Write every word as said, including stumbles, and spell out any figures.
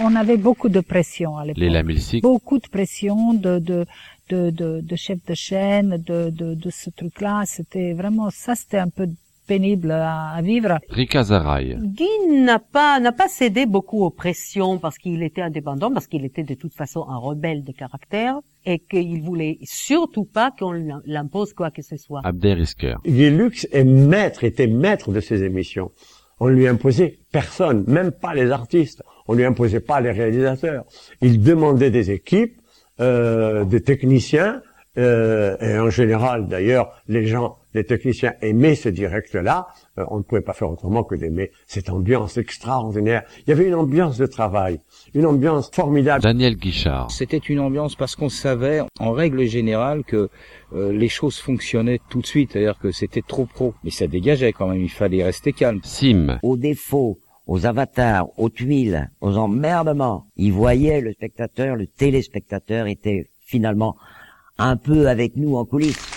on avait beaucoup de pression à l'époque. Léla Milsik. Beaucoup de pression de, de, de, de, de chef de chaîne, de, de, de ce truc-là. C'était vraiment, ça c'était un peu pénible à, à vivre. Rika Zaraï. Guy n'a pas, n'a pas cédé beaucoup aux pressions parce qu'il était indépendant, parce qu'il était de toute façon un rebelle de caractère et qu'il voulait surtout pas qu'on l'impose quoi que ce soit. Abder Isker. Guy Lux est maître, était maître de ses émissions. On lui imposait personne, même pas les artistes. On lui imposait pas les réalisateurs. Il demandait des équipes, euh, des techniciens, euh, et en général, d'ailleurs, les gens, les techniciens aimaient ce direct-là. Euh, on ne pouvait pas faire autrement que d'aimer cette ambiance extraordinaire. Il y avait une ambiance de travail, une ambiance formidable. Daniel Guichard. C'était une ambiance parce qu'on savait, en règle générale, que euh, les choses fonctionnaient tout de suite, c'est-à-dire que c'était trop pro. Mais ça dégageait quand même, il fallait rester calme. Sim. Aux défauts, aux avatars, aux tuiles, aux emmerdements, ils voyaient le spectateur, le téléspectateur était finalement un peu avec nous en coulisses.